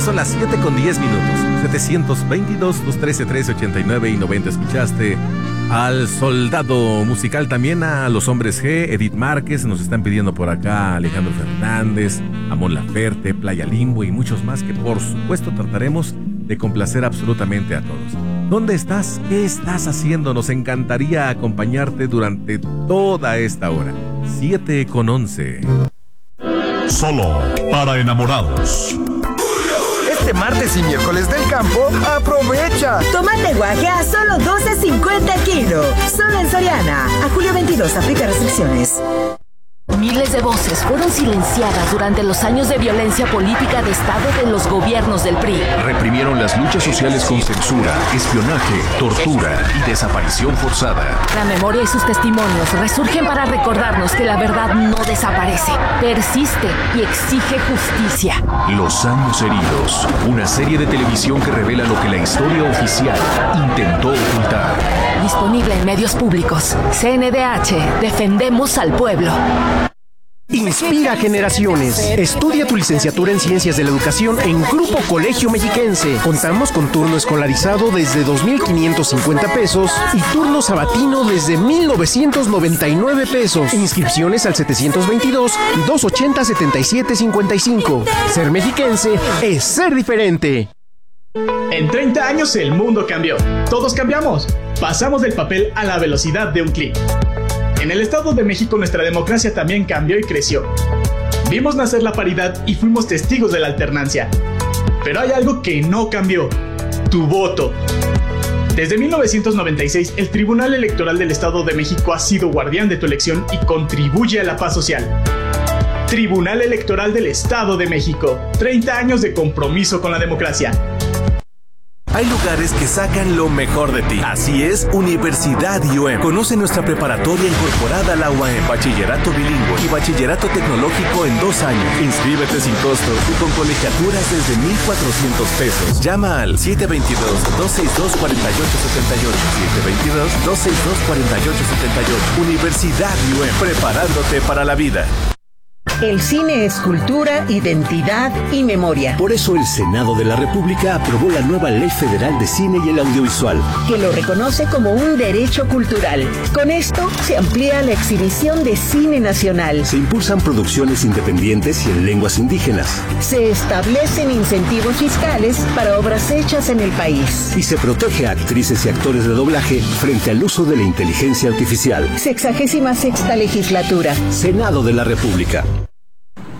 son las 7:10. 722-213-1389 y 90. Escuchaste al Soldado Musical, también a Los Hombres G, Edith Márquez, nos están pidiendo por acá Alejandro Fernández, a Mon Laferte, Playa Limbo y muchos más que por supuesto trataremos de complacer absolutamente a todos. ¿Dónde estás? ¿Qué estás haciendo? Nos encantaría acompañarte durante toda esta hora. 7:11. Solo para enamorados. Este martes y miércoles del campo, aprovecha. Tomate guaje a solo $12.50 el kilo. Solo en Soriana. A julio 22, aplica restricciones. Miles de voces fueron silenciadas durante los años de violencia política de Estado de los gobiernos del PRI. Reprimieron las luchas sociales con censura, espionaje, tortura y desaparición forzada. La memoria y sus testimonios resurgen para recordarnos que la verdad no desaparece, persiste y exige justicia. Los años heridos, una serie de televisión que revela lo que la historia oficial intentó ocultar. Disponible en medios públicos. CNDH, defendemos al pueblo. Inspira generaciones. Estudia tu licenciatura en Ciencias de la Educación en Grupo Colegio Mexiquense. Contamos con turno escolarizado desde 2,550 pesos y turno sabatino desde 1,999 pesos. Inscripciones al 722-280-7755. Ser mexiquense es ser diferente. En 30 años el mundo cambió. Todos cambiamos. Pasamos del papel a la velocidad de un clic. En el Estado de México nuestra democracia también cambió y creció. Vimos nacer la paridad y fuimos testigos de la alternancia. Pero hay algo que no cambió: tu voto. Desde 1996, el Tribunal Electoral del Estado de México ha sido guardián de tu elección y contribuye a la paz social. Tribunal Electoral del Estado de México. 30 años de compromiso con la democracia. Hay lugares que sacan lo mejor de ti. Así es, Universidad IUEM. Conoce nuestra preparatoria incorporada a la UAM, bachillerato bilingüe y bachillerato tecnológico en 2 años. Inscríbete sin costo y con colegiaturas desde 1,400 pesos. Llama al 722-262-4878. 722-262-4878. Universidad IUEM, preparándote para la vida. El cine es cultura, identidad y memoria. Por eso el Senado de la República aprobó la nueva Ley Federal de Cine y el Audiovisual, que lo reconoce como un derecho cultural. Con esto se amplía la exhibición de cine nacional. Se impulsan producciones independientes y en lenguas indígenas. Se establecen incentivos fiscales para obras hechas en el país. Y se protege a actrices y actores de doblaje frente al uso de la inteligencia artificial. 66ª legislatura. Senado de la República.